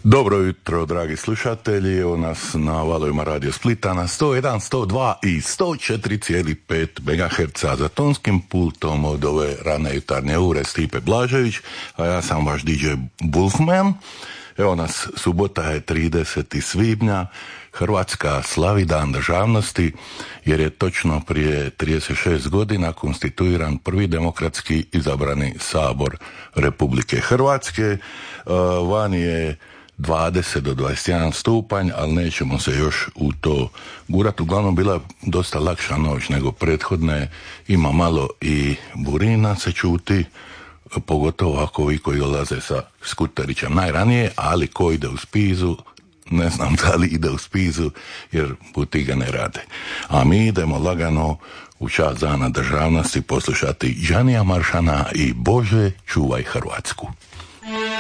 Dobro jutro, dragi slušatelji, evo nas na valovima Radio Splita na 101, 102 i 104,5 MHz za tonskim pultom od ove rane jutarnje ure Stipe Blažević, a ja sam vaš DJ Wolfman. Evo nas, subota je 30. svibnja, Hrvatska slavi Dan državnosti, jer je točno prije 36 godina konstituiran prvi demokratski izabrani sabor Republike Hrvatske. Vani je 20 do 21 stupanj, ali nećemo se još u to gurati. Uglavnom bila dosta lakša noć nego prethodne, ima malo i burina se čuti, pogotovo ako vi koji dolaze sa skuterićem najranije, ali ko ide u Spizu, ne znam da li ide u Spizu, jer butige ne rade. A mi idemo lagano u čast Dana državnosti poslušati Džanija Maršana i Bože čuvaj Hrvatsku.